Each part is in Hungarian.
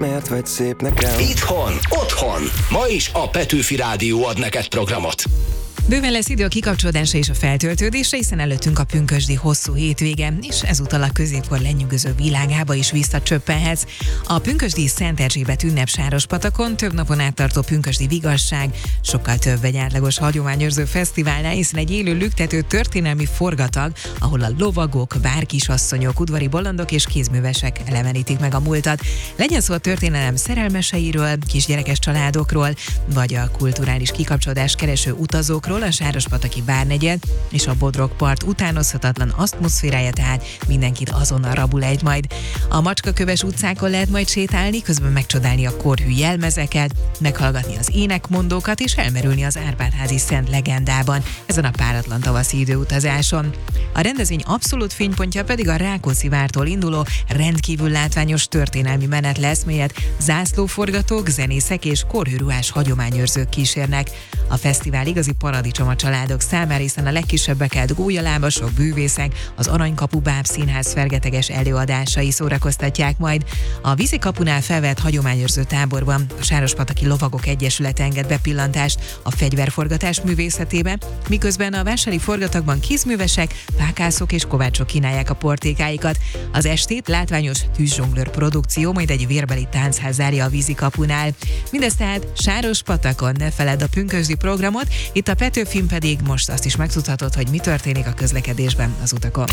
Miért vagy szép nekem? Itthon, otthon. Ma is a Petőfi Rádió ad neked programot. Bőven lesz idő a kikapcsolódásra és a feltöltődésre, hiszen előttünk a pünkösdi hosszú hétvége, és ezúttal a középkor lenyűgöző világába is visszacsöppenhetsz. A pünkösdi Szent Erzsébet ünnep Sárospatakon több napon át tartó pünkösdi vigasság sokkal több egy átlagos hagyományőrző fesztiválnál, hiszen egy élő lüktető történelmi forgatag, ahol a lovagok, várkisasszonyok, udvari bolondok és kézművesek elevenítik meg a múltat. Legyen szó a történelem szerelmeseiről, kisgyerekes családokról, vagy a kulturális kikapcsolódást kereső utazókról, a Sárospataki várnegyed és a Bodrogpart utánozhatatlan atmoszférája, tehát mindenkit azonnal rabul ejt majd. A Macskaköves utcákon lehet majd sétálni, közben megcsodálni a korhű jelmezeket, meghallgatni az énekmondókat és elmerülni az Árpád-házi Szent legendában ezen a páratlan tavaszi időutazáson. A rendezvény abszolút fénypontja pedig a Rákóczi-vártól induló rendkívül látványos történelmi menet lesz, melyet zászlóforgatók, zenészek és korhűruhás hagyományőrzők kísérnek. A fesztivál igazi paradicsom a családok számára, hiszen a legkisebbeket gólyalábasok, bűvészek, az Aranykapu Bábszínház fergeteges előadásai szórakoztatják majd. A vízikapunál felvett hagyományőrző táborban a Sárospataki Lovagok Egyesülete enged bepillantást a fegyverforgatás művészetébe, miközben a vásári forgatagban kézművesek, pákászok és kovácsok kínálják a portékáikat. Az estét látványos tűzzsonglőr produkció, majd egy vérbeli táncház zárja a vízikapunál. Mindez tehát Sárospatakon, ne feledd a pünkösdi programot, itt a Petőfin pedig most azt is megtudhatod, hogy mi történik a közlekedésben az utakon.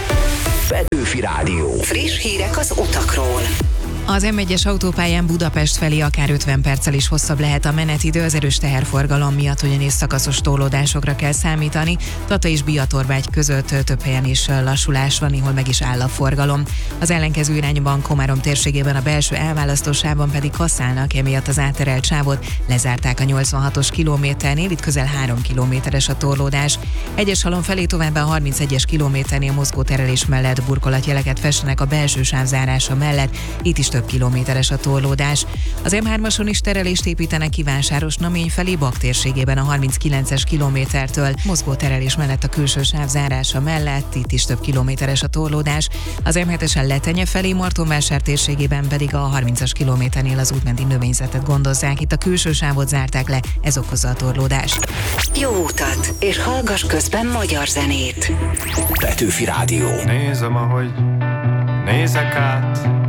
Petőfi Rádió. Friss hírek az utakról. Az M1-es autópályán Budapest felé akár 50 perccel is hosszabb lehet a menetidő az erős teherforgalom miatt, ugyanis szakaszos torlódásokra kell számítani. Tata és Biatorbágy között több helyen is lassulás van, ahol meg is áll a forgalom. Az ellenkező irányban Komárom térségében a belső elválasztósában pedig kaszálnak, emiatt az átterelt sávot lezárták a 86-os kilométernél, itt közel 3 kilométeres a torlódás. Egyeshalom felé továbbá a 31-es kilométernél mozgóterelés mellett burkolatjeleket festenek a belső sáv zárása mellett, itt is több kilométeres a torlódás. Az M3-ason is terelést építenek ki Vásáros-Namény felé Bak térségében a 39-es kilométertől, mozgóterelés mellett a külső sáv zárása mellett, itt is több kilométeres a torlódás. Az M7-esen Letenye felé Martonvásár térségében pedig a 30-as kilométernél az útmenti növényzetet gondozzák, itt a külső sávot zárták le, ez okozza a torlódást. Jó utat, és hallgass közben magyar zenét. Petőfi Rádió. Nézem, ahogy nézek át